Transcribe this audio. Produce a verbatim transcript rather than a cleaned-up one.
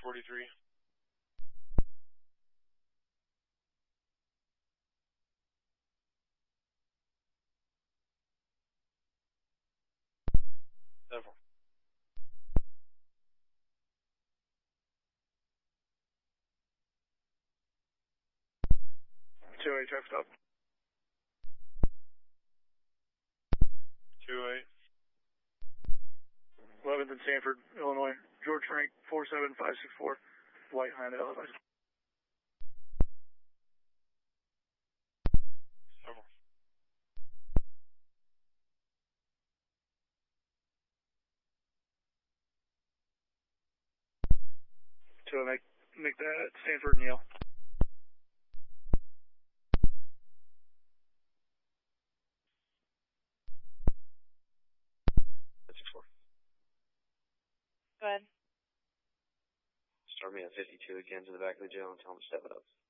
forty-three. Several. two eight, traffic stop. two eight. eleventh and Sanford, Illinois. George Frank, four seven five six four. White Honda elevator. Several. two make, make that Sanford, Neil. six four. Go ahead. Start me at fifty-two again to the back of the jail and tell them to step it up.